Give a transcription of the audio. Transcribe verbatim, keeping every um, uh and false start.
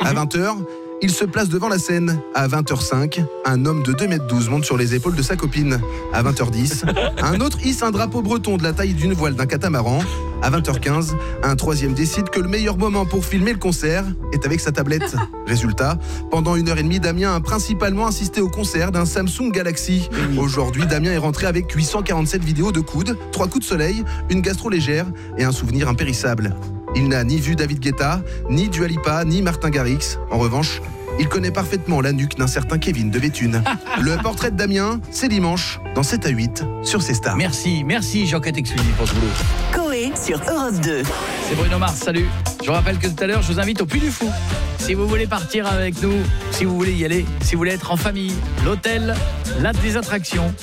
À vingt heures, il se place devant la scène. À vingt heures cinq, un homme de deux mètres douze monte sur les épaules de sa copine. À vingt heures dix, un autre hisse un drapeau breton de la taille d'une voile d'un catamaran. À vingt heures quinze, un troisième décide que le meilleur moment pour filmer le concert est avec sa tablette. Résultat, pendant une heure et demie, Damien a principalement assisté au concert d'un Samsung Galaxy. Aujourd'hui, Damien est rentré avec huit cent quarante-sept vidéos de coude, trois coups de soleil, une gastro légère et un souvenir impérissable. Il n'a ni vu David Guetta, ni Dua Lipa, ni Martin Garrix. En revanche, il connaît parfaitement la nuque d'un certain Kevin de Béthune. Le portrait de Damien, c'est dimanche, dans sept à huit, sur C Star. Merci, merci Jean-Cat Exclusif pour ce boulot. Coé sur Europe deux. C'est Bruno Mars, salut. Je vous rappelle que tout à l'heure, je vous invite au Puy du Fou. Si vous voulez partir avec nous, si vous voulez y aller, si vous voulez être en famille, l'hôtel, là des attractions,